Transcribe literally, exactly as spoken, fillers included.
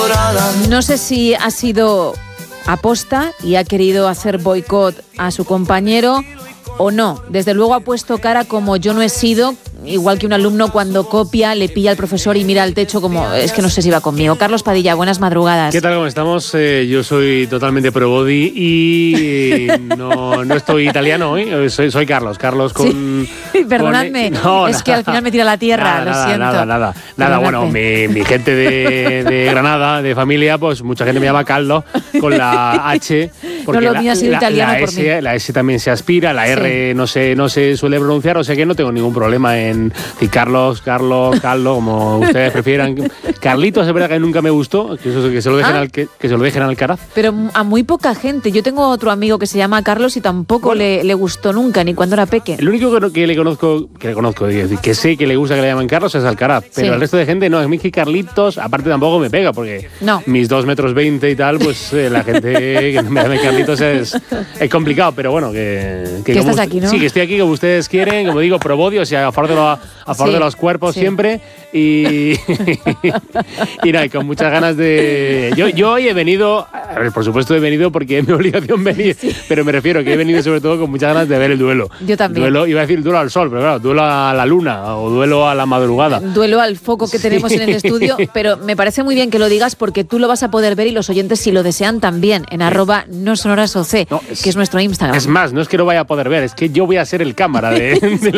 temporada. No sé si ha sido aposta y ha querido hacer boicot a su compañero o no. Desde luego ha puesto cara como yo no he sido, igual que un alumno cuando copia, le pilla al profesor y mira al techo como es que no sé si va conmigo. Carlos Padilla, buenas madrugadas. ¿Qué tal? ¿Cómo estamos? Eh, yo soy totalmente pro body y no, no estoy italiano hoy, soy, soy Carlos. Carlos con... Sí. Perdonadme, con, no, es nada, que al final me tira a la tierra, nada, lo nada, siento. Nada, nada, nada. Bueno, mi, mi gente de, de Granada, de familia, pues mucha gente me llama Carlos con la H. Porque no, lo la, mío ha sido la, italiano la por S, mí. La S también se aspira, la R sí. no, se, no se suele pronunciar, o sea que no tengo ningún problema en decir Carlos, Carlos, Carlos, como ustedes prefieran. Carlitos, es verdad que nunca me gustó, que, eso, que, se lo dejen ¿Ah? al, que, que se lo dejen al Alcaraz. Pero a muy poca gente. Yo tengo otro amigo que se llama Carlos y tampoco bueno, le, le gustó nunca, ni cuando era peque. El único que, que le conozco, que le conozco, es decir, que sé que le gusta que le llamen Carlos es Alcaraz, pero sí. el resto de gente no, es que Carlitos, aparte tampoco me pega, porque no. mis dos metros veinte y tal, pues eh, la gente que me llame Carlitos es, es complicado, pero bueno, que... Que, que estás aquí, ¿no? Sí, que estoy aquí como ustedes quieren, como digo, pro body, o sea, a favor de, lo, a favor sí, de los cuerpos sí. siempre, y, y nada, y con muchas ganas de... Yo, yo hoy he venido, a ver, por supuesto he venido porque es mi obligación venir, sí. pero me refiero que he venido sobre todo con muchas ganas de ver el duelo. Yo también. Duelo, iba a decir duelo al sol, pero claro, duelo a la luna o duelo a la madrugada. Duelo al foco que tenemos sí. en el estudio, pero me parece muy bien que lo digas porque tú lo vas a poder ver y los oyentes si lo desean también en sí. arroba no sonoras O C, no, es, que es nuestro Instagram. Es más, no es que lo vaya a poder ver, es que yo voy a ser el cámara de, de